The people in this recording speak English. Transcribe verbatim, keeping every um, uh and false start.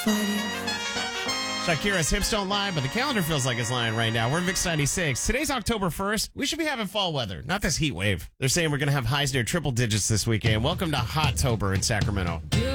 Shakira's hips don't lie, but the calendar feels like it's lying right now. We're in Vix ninety-six. Today's October first. We should be having fall weather, not this heat wave. They're saying we're going to have highs near triple digits this weekend. Welcome to Hot-tober in Sacramento.